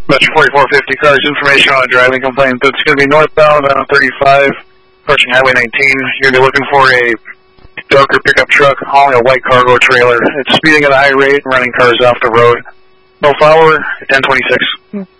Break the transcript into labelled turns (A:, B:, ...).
A: Metro 4450, cars information on a driving complaint. It's going to be northbound on 35, approaching Highway 19. You're going to be looking for a darker pickup truck hauling a white cargo trailer. It's speeding at a high rate and running cars off the road. No follower, 1026.